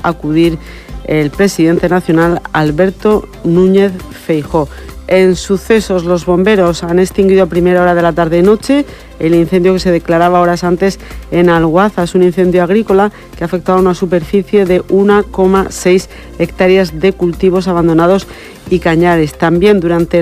acudir el presidente nacional Alberto Núñez Feijóo. En sucesos, los bomberos han extinguido a primera hora de la tarde-noche el incendio que se declaraba horas antes en Alguaza. Es un incendio agrícola que ha afectado a una superficie de 1,6 hectáreas de cultivos abandonados y cañares. También durante